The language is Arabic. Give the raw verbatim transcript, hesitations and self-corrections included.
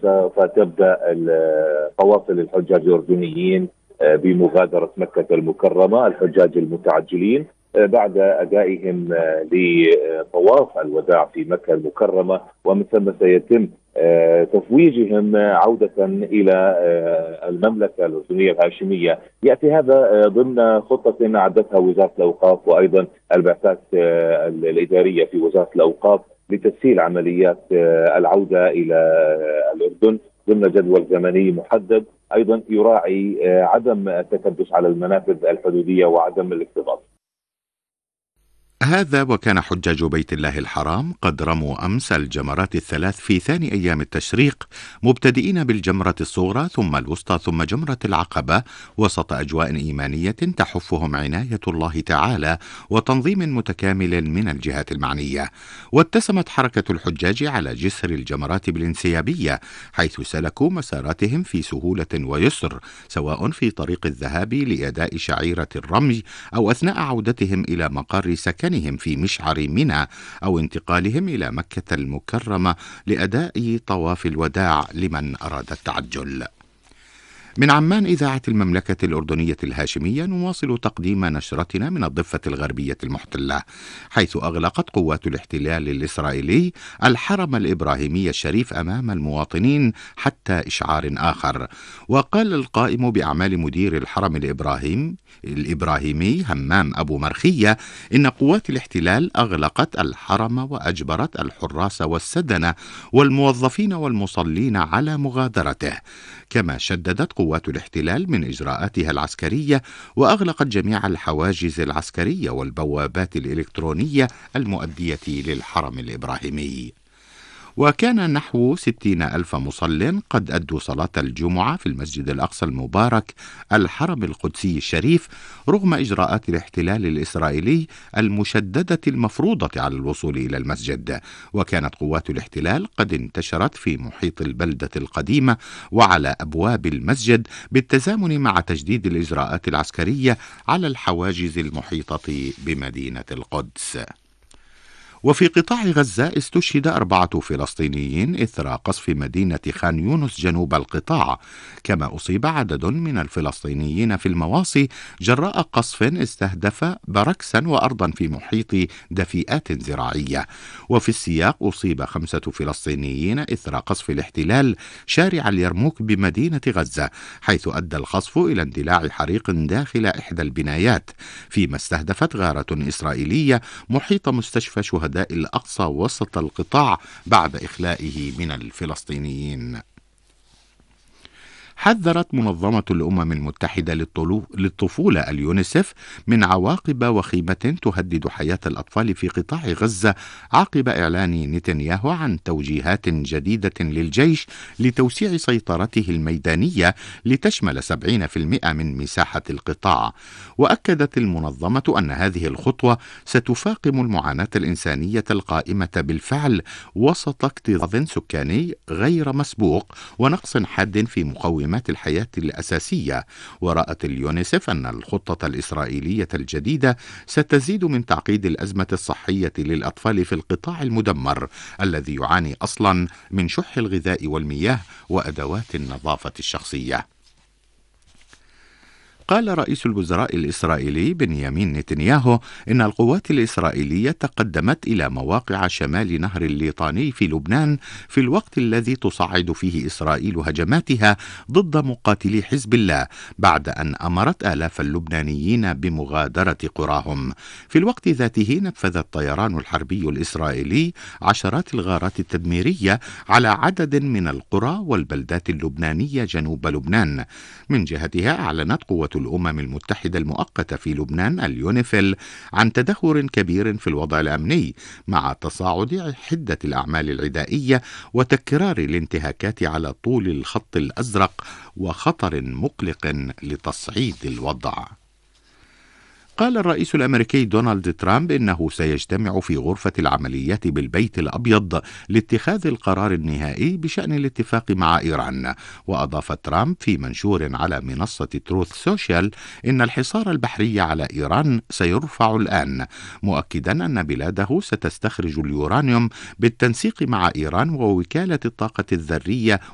سوف تبدأ قوافل الحجاج الأردنيين بمغادرة مكة المكرمة، الحجاج المتعجلين بعد أدائهم لطواف الوداع في مكة المكرمة، ومن ثم سيتم تفويجهم عودة إلى المملكة الأردنية الهاشمية. يأتي هذا ضمن خطة أعدتها وزارة الأوقاف وأيضا البعثات الإدارية في وزارة الأوقاف لتسهيل عمليات العودة إلى الأردن ضمن جدول زمني محدد، أيضا يراعي عدم التكدس على المنافذ الحدودية وعدم الاكتظاظ. هذا وكان حجاج بيت الله الحرام قد رموا أمس الجمرات الثلاث في ثاني أيام التشريق، مبتدئين بالجمرة الصغرى ثم الوسطى ثم جمرة العقبة، وسط أجواء إيمانية تحفهم عناية الله تعالى وتنظيم متكامل من الجهات المعنية. واتسمت حركة الحجاج على جسر الجمرات بالانسيابية، حيث سلكوا مساراتهم في سهولة ويسر، سواء في طريق الذهاب لأداء شعيرة الرمي أو أثناء عودتهم إلى مقر سكن في مشعر منى أو انتقالهم إلى مكة المكرمة لأداء طواف الوداع لمن أراد التعجل. من عمان إذاعة المملكة الأردنية الهاشمية نواصل تقديم نشرتنا من الضفة الغربية المحتلة، حيث أغلقت قوات الاحتلال الإسرائيلي الحرم الإبراهيمي الشريف أمام المواطنين حتى إشعار آخر. وقال القائم بأعمال مدير الحرم الإبراهيم الإبراهيمي همام أبو مرخية إن قوات الاحتلال أغلقت الحرم وأجبرت الحراس والسدنة والموظفين والمصلين على مغادرته. كما شددت قوات الاحتلال من إجراءاتها العسكرية وأغلقت جميع الحواجز العسكرية والبوابات الإلكترونية المؤدية للحرم الإبراهيمي. وكان نحو ستين ألف مصل قد أدوا صلاة الجمعة في المسجد الأقصى المبارك الحرم القدسي الشريف رغم إجراءات الاحتلال الإسرائيلي المشددة المفروضة على الوصول إلى المسجد. وكانت قوات الاحتلال قد انتشرت في محيط البلدة القديمة وعلى أبواب المسجد بالتزامن مع تجديد الإجراءات العسكرية على الحواجز المحيطة بمدينة القدس. وفي قطاع غزة استشهد أربعة فلسطينيين إثر قصف مدينة خان يونس جنوب القطاع، كما أصيب عدد من الفلسطينيين في المواصي جراء قصف استهدف بركسا وأرضا في محيط دفيئات زراعية. وفي السياق أصيب خمسة فلسطينيين إثر قصف الاحتلال شارع اليرموك بمدينة غزة، حيث أدى القصف إلى اندلاع حريق داخل إحدى البنايات، فيما استهدفت غارة إسرائيلية محيط مستشفى شهداء الأقصى وسط القطاع بعد إخلائه من الفلسطينيين. حذرت منظمة الأمم المتحدة للطفولة اليونيسف من عواقب وخيمة تهدد حياة الأطفال في قطاع غزة عقب إعلان نتنياهو عن توجيهات جديدة للجيش لتوسيع سيطرته الميدانية لتشمل سبعين بالمئة من مساحة القطاع. وأكدت المنظمة أن هذه الخطوة ستفاقم المعاناة الإنسانية القائمة بالفعل وسط اكتظاظ سكاني غير مسبوق ونقص حاد في مقومات الحياة الأساسية. ورأت اليونيسف أن الخطة الإسرائيلية الجديدة ستزيد من تعقيد الأزمة الصحية للأطفال في القطاع المدمر الذي يعاني أصلا من شح الغذاء والمياه وأدوات النظافة الشخصية. قال رئيس الوزراء الإسرائيلي بنيامين نتنياهو إن القوات الإسرائيلية تقدمت إلى مواقع شمال نهر الليطاني في لبنان في الوقت الذي تصعد فيه إسرائيل هجماتها ضد مقاتلي حزب الله بعد أن أمرت آلاف اللبنانيين بمغادرة قراهم. في الوقت ذاته نفذ الطيران الحربي الإسرائيلي عشرات الغارات التدميرية على عدد من القرى والبلدات اللبنانية جنوب لبنان. من جهتها أعلنت قوة الأمم المتحدة المؤقتة في لبنان اليونيفيل عن تدهور كبير في الوضع الأمني مع تصاعد حدة الأعمال العدائية وتكرار الانتهاكات على طول الخط الأزرق وخطر مقلق لتصعيد الوضع. قال الرئيس الأمريكي دونالد ترامب إنه سيجتمع في غرفة العمليات بالبيت الأبيض لاتخاذ القرار النهائي بشأن الاتفاق مع إيران. وأضاف ترامب في منشور على منصة تروث سوشيال إن الحصار البحري على إيران سيرفع الآن، مؤكدا أن بلاده ستستخرج اليورانيوم بالتنسيق مع إيران ووكالة الطاقة الذرية